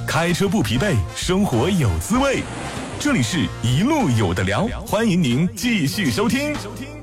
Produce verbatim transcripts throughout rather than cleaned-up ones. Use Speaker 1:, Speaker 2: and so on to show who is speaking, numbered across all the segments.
Speaker 1: 开车不疲惫，生活有滋味。这里是一路有的聊，欢迎您继续收听。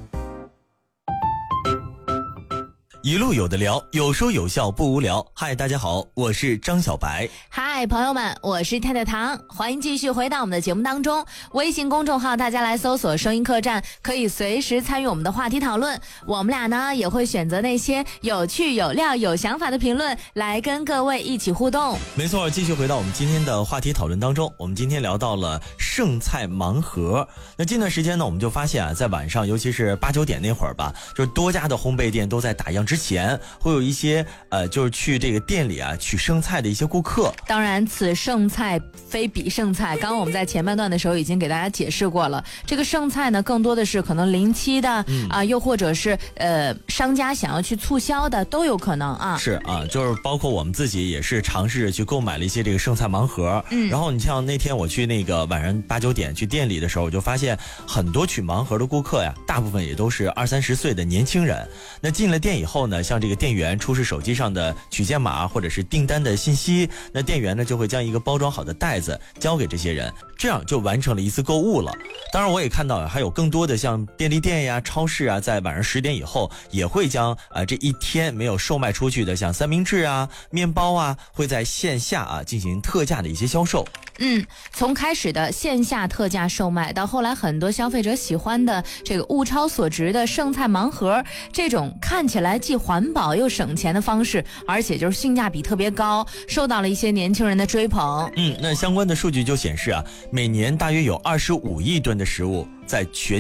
Speaker 2: 一路有的聊，有说有笑不无聊。嗨，大家好，我是张小白。
Speaker 3: 嗨，朋友们，我是太太糖，欢迎继续回到我们的节目当中。微信公众号大家来搜索声音客栈，可以随时参与我们的话题讨论。我们俩呢也会选择那些有趣有料有想法的评论来跟各位一起互动。
Speaker 2: 没错，继续回到我们今天的话题讨论当中。我们今天聊到了剩菜盲盒。那近段时间呢，我们就发现啊，在晚上尤其是八九点那会儿吧，就是多家的烘焙店都在打烊之前会有一些呃，就是去这个店里啊取剩菜的一些顾客。
Speaker 3: 当然此剩菜非彼剩菜，刚刚我们在前半段的时候已经给大家解释过了，这个剩菜呢更多的是可能临期的啊、嗯呃，又或者是呃商家想要去促销的都有可能啊。
Speaker 2: 是啊，就是包括我们自己也是尝试着去购买了一些这个剩菜盲盒。嗯，然后你像那天我去那个晚上八九点去店里的时候，我就发现很多取盲盒的顾客呀，大部分也都是二三十岁的年轻人。那进了店以后呢，像这个店员出示手机上的取件码或者是订单的信息，那店员呢就会将一个包装好的袋子交给这些人，这样就完成了一次购物了。当然我也看到还有更多的像便利店呀、超市啊，在晚上十点以后也会将啊、呃、这一天没有售卖出去的像三明治啊、面包啊，会在线下啊进行特价的一些销售。
Speaker 3: 嗯，从开始的线下特价售卖，到后来很多消费者喜欢的这个物超所值的剩菜盲盒，这种看起来既环保又省钱的方式，而且就是性价比特别高，受到了一些年轻人的追捧。
Speaker 2: 嗯，那相关的数据就显示啊，每年大约有二十五亿吨的食物在全